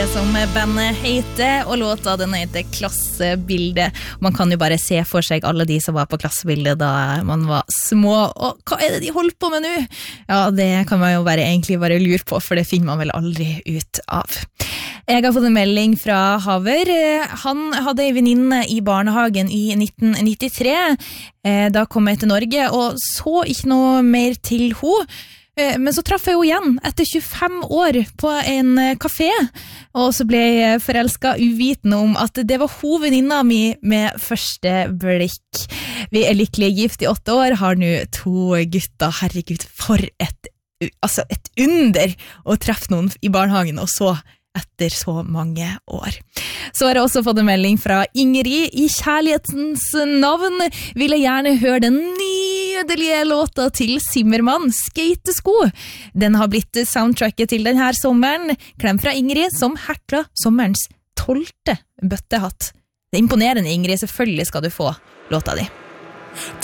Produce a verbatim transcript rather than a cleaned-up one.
som bandet heter, og låta den heter Klassebilde. Man kan jo bare se for seg alle de som var på klassebildet da man var små, og hva er det de holdt på med nå? Ja, det kan man jo bare egentlig bare lure på, for det finner man vel aldri ut av. Jeg har fått en melding fra Haver. Han hadde en venninne i barnehagen i nitten nittitre. Da kom jeg til Norge og så ikke noe mer til henne. Men så traff jeg jo igjen etter tjuefem år på en kafé, og så ble jeg forelsket uvitende om at det var hovedvenninna mi med første blikk. Vi er lykkelig gift i åtte år, har nå to gutter. Herregud, for et, altså et under å treffe noen i barnehagen, og så etter så mange år. Så har jeg også fått en melding fra Ingrid. I kjærlighetens navn vil jeg gjerne høre den nydelige låta til Zimmermann, Skatesko. Den har blitt soundtracket til denne sommeren. Klem fra Ingrid, som hekla sommerens tolvte bøttehatt. Det er imponerende, Ingrid. Selvfølgelig skal du få låta di.